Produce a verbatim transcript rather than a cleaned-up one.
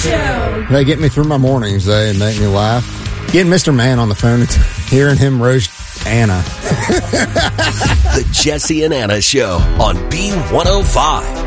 Show. They get me through my mornings, they and make me laugh. Getting Mister Man on the phone and hearing him roast Anna. The Jesse and Anna Show on B one oh five.